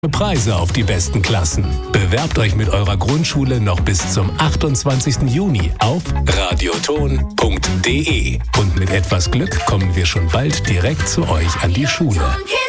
Preise auf die besten Klassen. Bewerbt euch mit eurer Grundschule noch bis zum 28. Juni auf radioton.de. Und mit etwas Glück kommen wir schon bald direkt zu euch an die Schule.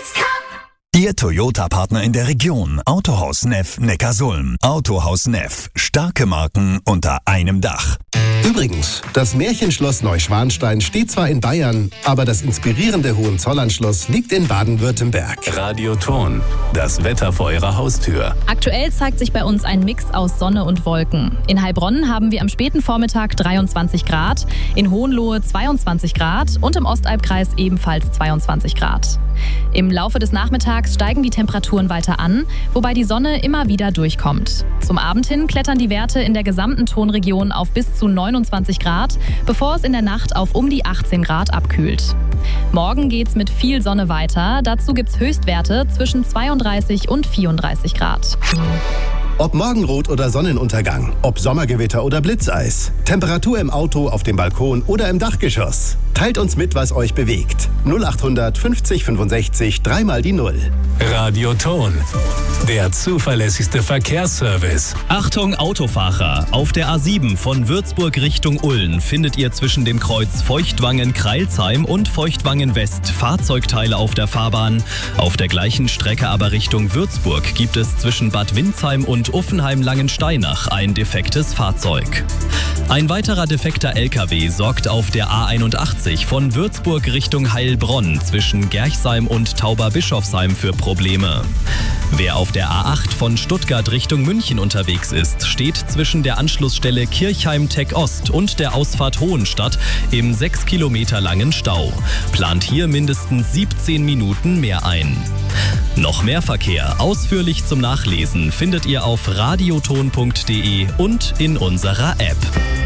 Ihr Toyota-Partner in der Region. Autohaus Neff Neckarsulm. Autohaus Neff. Starke Marken unter einem Dach. Übrigens, das Märchenschloss Neuschwanstein steht zwar in Bayern, aber das inspirierende Hohenzollernschloss liegt in Baden-Württemberg. Radioton, das Wetter vor eurer Haustür. Aktuell zeigt sich bei uns ein Mix aus Sonne und Wolken. In Heilbronn haben wir am späten Vormittag 23 Grad, in Hohenlohe 22 Grad und im Ostalbkreis ebenfalls 22 Grad. Im Laufe des Nachmittags steigen die Temperaturen weiter an, wobei die Sonne immer wieder durchkommt. Zum Abend hin klettern die Werte in der gesamten Tonregion auf bis zu 29 Grad, bevor es in der Nacht auf um die 18 Grad abkühlt. Morgen geht's mit viel Sonne weiter. Dazu gibt's Höchstwerte zwischen 32 und 34 Grad. Ob Morgenrot oder Sonnenuntergang, ob Sommergewitter oder Blitzeis, Temperatur im Auto, auf dem Balkon oder im Dachgeschoss. Teilt uns mit, was euch bewegt. 0800 50 65 3 mal die 0. Radioton, der zuverlässigste Verkehrsservice. Achtung Autofahrer! Auf der A7 von Würzburg Richtung Ulm findet ihr zwischen dem Kreuz Feuchtwangen-Kreilsheim und Feuchtwangen-West Fahrzeugteile auf der Fahrbahn. Auf der gleichen Strecke aber Richtung Würzburg gibt es zwischen Bad Windsheim und Uffenheim-Langensteinach ein defektes Fahrzeug. Ein weiterer defekter LKW sorgt auf der A81 von Würzburg Richtung Heilbronn zwischen Gerchsheim und Tauberbischofsheim für Probleme. Wer auf der A8 von Stuttgart Richtung München unterwegs ist, steht zwischen der Anschlussstelle Kirchheim-Tech Ost und der Ausfahrt Hohenstadt im 6 Kilometer langen Stau. Plant hier mindestens 17 Minuten mehr ein. Noch mehr Verkehr ausführlich zum Nachlesen findet ihr auf radioton.de und in unserer App.